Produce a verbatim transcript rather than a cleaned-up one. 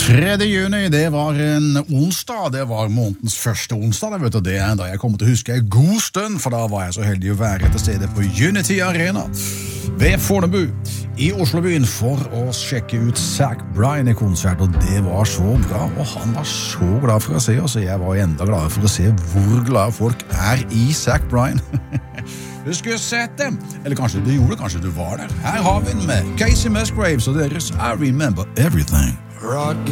tredje juni, det var en onsdag, det var månedens første onsdag, det, vet du, det er da jeg kommer til å huske en god stund, for da var jeg så heldig å være til stede på Unity Arena ved Fornebu i Oslobyen for å sjekke ut Zach Bryan i konsert, og det var så bra, og han var så glad for å se oss, og jeg var enda glad for å se hvor glad folk er i Zach Bryan. Du skulle sett dem, eller kanskje du gjorde, kanskje du var der. Her har vi den med Casey Musgraves og deres I Remember Everything. Rock